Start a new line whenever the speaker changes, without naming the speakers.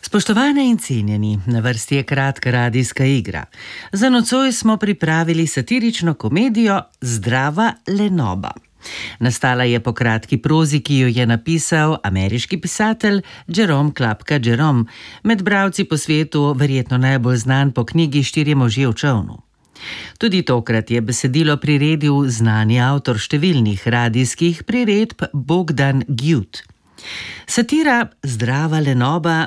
Spoštovane in cenjeni, na vrsti je kratka radijska igra. Za nocoj smo pripravili satirično komedijo Zdrava lenoba. Nastala je po kratki prozi, ki jo je napisal ameriški pisatelj Jerome Klapka Jerome, med bralci po svetu verjetno najbolj znan po knjigi Štirje možje v čolnu. Tudi tokrat je besedilo priredil znani avtor številnih radijskih priredb Bogdan Gjut. Satira Zdrava lenoba